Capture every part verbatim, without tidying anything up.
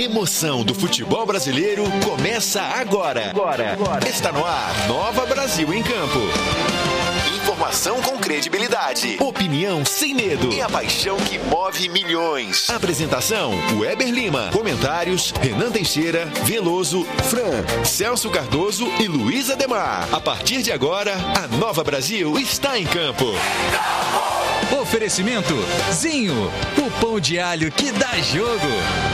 emoção do futebol brasileiro começa agora. Agora, agora. Está no ar, Nova Brasil em Campo. Informação com credibilidade, opinião sem medo e a paixão que move milhões. Apresentação, Weber Lima. Comentários, Renan Teixeira, Veloso, Fran, Celso Cardoso e Luiz Ademar. A partir de agora, a Nova Brasil está em campo. Oferecimento Zinho, o pão de alho que dá jogo.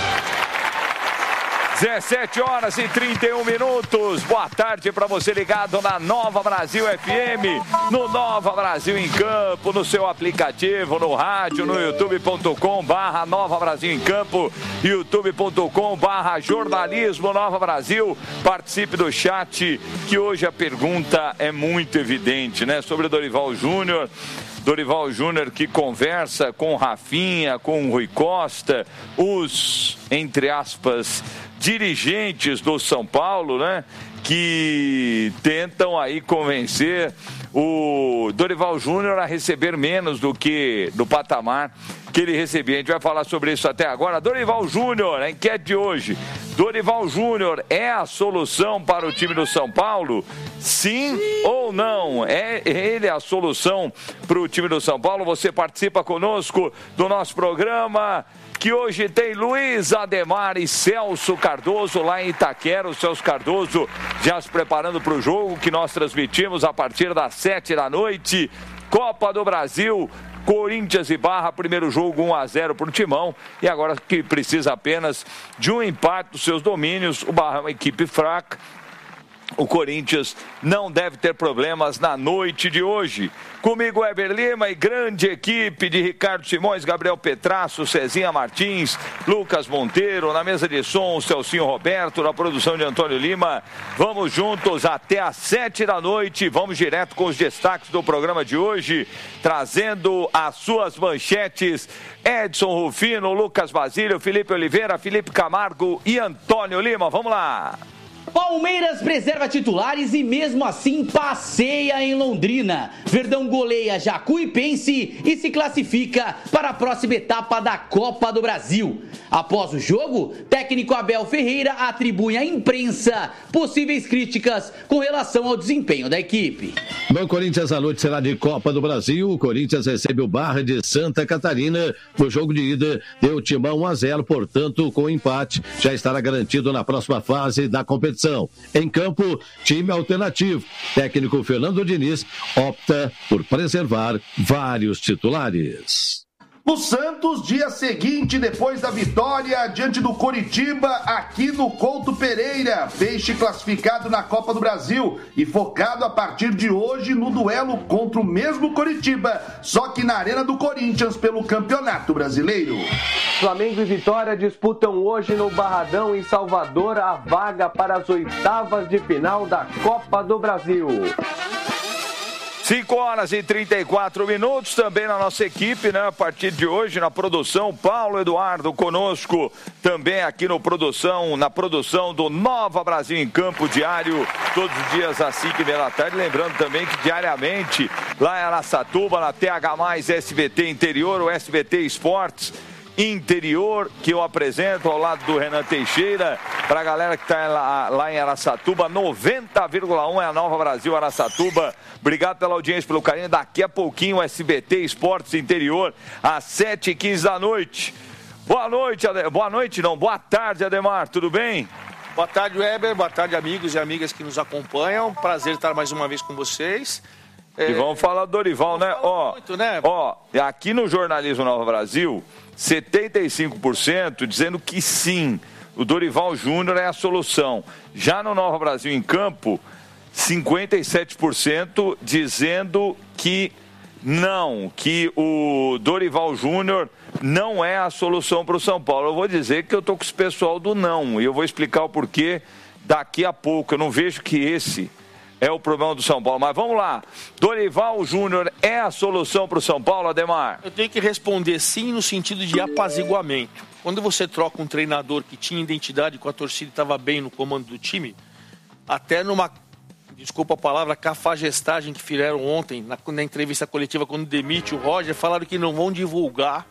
dezessete horas e trinta e um minutos. Boa tarde para você ligado na Nova Brasil F M, no Nova Brasil em Campo, no seu aplicativo, no rádio, no youtube ponto com barra Nova Brasil em Campo, youtube ponto com barra Jornalismo Nova Brasil. Participe do chat, que hoje a pergunta é muito evidente, né? Sobre o Dorival Júnior. Dorival Júnior que conversa com Rafinha, com Rui Costa, os, entre aspas, dirigentes do São Paulo, né? Que tentam aí convencer o Dorival Júnior a receber menos do que do patamar que ele recebia. A gente vai falar sobre isso até agora. Dorival Júnior, a enquete de hoje. Dorival Júnior é a solução para o time do São Paulo? Sim ou não? É ele a solução para o time do São Paulo? Você participa conosco do nosso programa, que hoje tem Luiz Ademar e Celso Cardoso lá em Itaquera. O Celso Cardoso já se preparando para o jogo que nós transmitimos a partir das sete da noite. Copa do Brasil, Corinthians e Barra, primeiro jogo um a zero para o Timão. E agora que precisa apenas de um empate dos seus domínios. O Barra é uma equipe fraca. O Corinthians não deve ter problemas na noite de hoje. Comigo, Weber Lima e grande equipe de Ricardo Simões, Gabriel Petrasso, Cezinha Martins, Lucas Monteiro, na mesa de som, Celcinho Roberto, na produção de Antônio Lima. Vamos juntos até às sete da noite. Vamos direto com os destaques do programa de hoje, trazendo as suas manchetes. Edson Rufino, Lucas Basílio, Felipe Oliveira, Felipe Camargo e Antônio Lima. Vamos lá! Palmeiras preserva titulares e mesmo assim passeia em Londrina. Verdão goleia Jacuipense e se classifica para a próxima etapa da Copa do Brasil. Após o jogo, técnico Abel Ferreira atribui à imprensa possíveis críticas com relação ao desempenho da equipe. No Corinthians, a noite será de Copa do Brasil. O Corinthians recebe o Barra de Santa Catarina. No jogo de ida, deu Timão um a zero, portanto, com empate, já estará garantido na próxima fase da competição. Em campo, time alternativo. Técnico Fernando Diniz opta por preservar vários titulares. No Santos, dia seguinte, depois da vitória diante do Coritiba, aqui no Couto Pereira. Peixe classificado na Copa do Brasil e focado a partir de hoje no duelo contra o mesmo Coritiba, só que na Arena do Corinthians pelo Campeonato Brasileiro. Flamengo e Vitória disputam hoje no Barradão, em Salvador, a vaga para as oitavas de final da Copa do Brasil. cinco horas e trinta e quatro minutos, também na nossa equipe, né? A partir de hoje, na produção, Paulo Eduardo conosco, também aqui no produção, na produção do Nova Brasil em Campo diário, todos os dias às cinco e meia da tarde. Lembrando também que diariamente, lá em Araçatuba, na T H mais S B T Interior, o S B T Esportes Interior, que eu apresento ao lado do Renan Teixeira, para a galera que está lá, lá em Araçatuba, noventa vírgula um é a Nova Brasil Araçatuba. Obrigado pela audiência, pelo carinho. Daqui a pouquinho o S B T Esportes Interior, às sete e quinze da noite. Boa noite, Ade... boa noite não, boa tarde, Ademar, tudo bem? Boa tarde, Weber, boa tarde, amigos e amigas que nos acompanham. Prazer estar mais uma vez com vocês. E é... vamos falar do Dorival, né? Ó, muito, né? Ó, aqui no Jornalismo Nova Brasil, setenta e cinco por cento dizendo que sim, o Dorival Júnior é a solução. Já no Nova Brasil em Campo, cinquenta e sete por cento dizendo que não, que o Dorival Júnior não é a solução para o São Paulo. Eu vou dizer que eu estou com esse pessoal do não, e eu vou explicar o porquê daqui a pouco. Eu não vejo que esse é o problema do São Paulo. Mas vamos lá. Dorival Júnior é a solução para o São Paulo, Ademar? Eu tenho que responder sim no sentido de apaziguamento. Quando você troca um treinador que tinha identidade com a torcida e estava bem no comando do time, até numa, desculpa a palavra, cafajestagem que fizeram ontem, na, na entrevista coletiva, quando demite o Roger, falaram que não vão divulgar